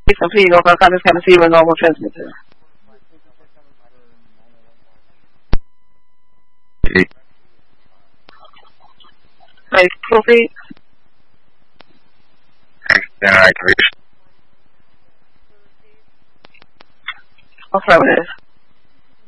and please don't I just kind of see a normal transmitter. Right, proceed. Activation. Affirmative.